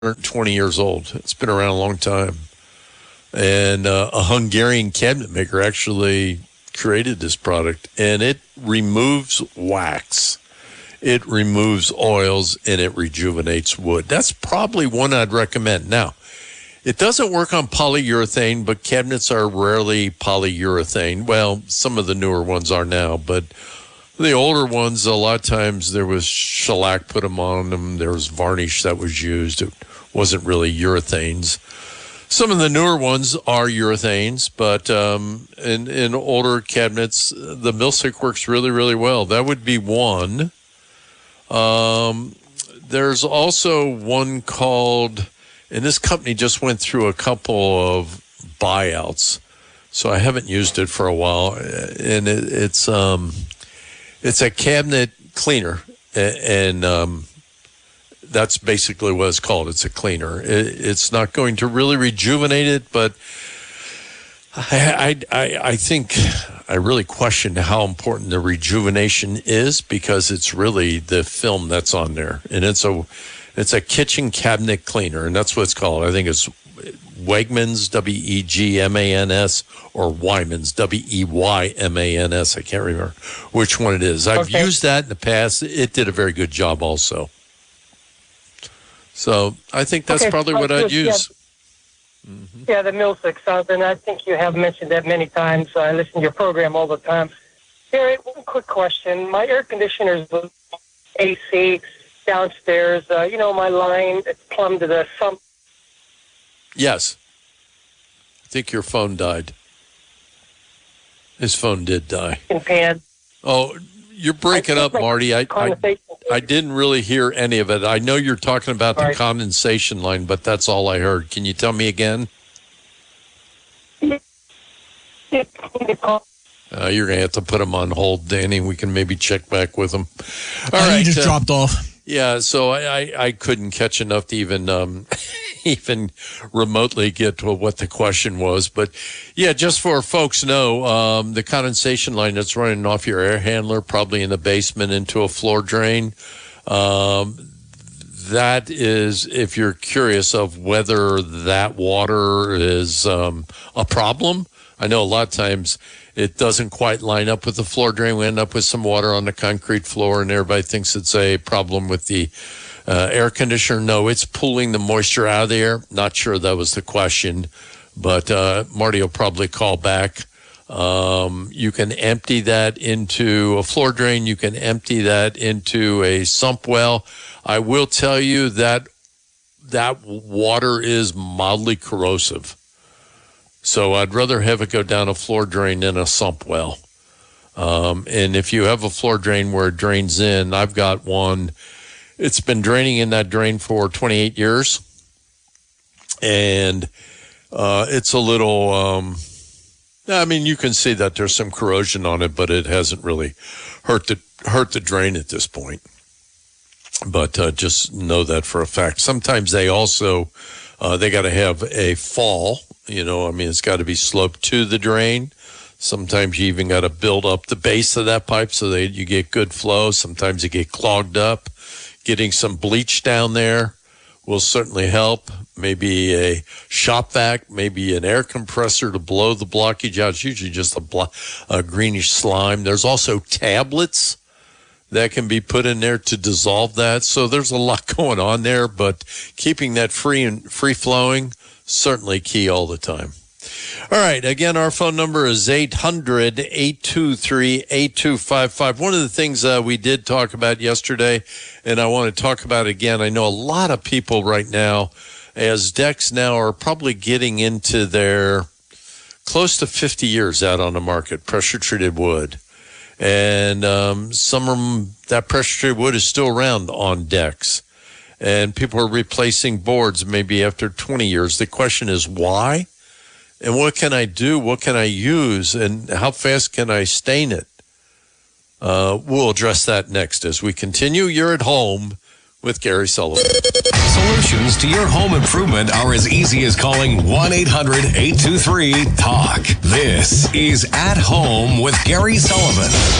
120 years old. It's been around a long time. And a Hungarian cabinet maker actually created this product, and it removes wax. It removes oils, and it rejuvenates wood. That's probably one I'd recommend. Now, it doesn't work on polyurethane, but cabinets are rarely polyurethane. Well, some of the newer ones are now, but the older ones, a lot of times there was shellac put on them. There was varnish that was used. It wasn't really urethanes. Some of the newer ones are urethanes, but in older cabinets, the Milsic works really, really well. That would be one. There's also one called, and this company just went through a couple of buyouts, so I haven't used it for a while. And it's a cabinet cleaner, and that's basically what it's called. It's a cleaner. It's not going to really rejuvenate it, but I think I really question how important the rejuvenation is, because it's really the film that's on there, and it's a kitchen cabinet cleaner, and that's what it's called. I think it's Wegmans, Wegmans, or Wymans, Weymans. I can't remember which one it is. I've used that in the past. It did a very good job also. So I think that's probably what I'd use. Yeah, yeah, the Milsic sounds, and I think you have mentioned that many times. I listen to your program all the time. Gary, one quick question. My air conditioner's AC downstairs. My line, it's plumbed to the sump. Yes. I think your phone died. His phone did die. Pan. Oh, you're breaking up, Marty. I didn't really hear any of it. I know you're talking about the condensation line, but that's all I heard. Can you tell me again? You're going to have to put him on hold, Danny. We can maybe check back with him. All right. He just dropped off. Yeah, so I couldn't catch enough to even even remotely get to what the question was. But, yeah, just for folks know, the condensation line that's running off your air handler, probably in the basement into a floor drain, that is, if you're curious of whether that water is a problem. I know a lot of times it doesn't quite line up with the floor drain. We end up with some water on the concrete floor, and everybody thinks it's a problem with the air conditioner. No, it's pulling the moisture out of the air. Not sure that was the question, but Marty will probably call back. You can empty that into a floor drain. You can empty that into a sump well. I will tell you that that water is mildly corrosive. So I'd rather have it go down a floor drain than a sump well. And if you have a floor drain where it drains in, I've got one. It's been draining in that drain for 28 years. And it's a little, you can see that there's some corrosion on it, but it hasn't really hurt the drain at this point. But just know that for a fact. Sometimes they also, they got to have a fall. It's got to be sloped to the drain. Sometimes you even got to build up the base of that pipe so that you get good flow. Sometimes you get clogged up. Getting some bleach down there will certainly help. Maybe a shop vac, maybe an air compressor to blow the blockage out. It's usually just a greenish slime. There's also tablets that can be put in there to dissolve that. So there's a lot going on there, but keeping that free flowing, certainly key all the time. All right. Again, our phone number is 800-823-8255. One of the things we did talk about yesterday, and I want to talk about again, I know a lot of people right now, as decks now are probably getting into their close to 50 years out on the market, pressure-treated wood. And some of them, that pressure-treated wood is still around on decks. And people are replacing boards maybe after 20 years. The question is why? And what can I do? What can I use? And how fast can I stain it? We'll address that next as we continue. You're at home with Gary Sullivan. Solutions to your home improvement are as easy as calling 1-800-823-TALK. This is At Home with Gary Sullivan.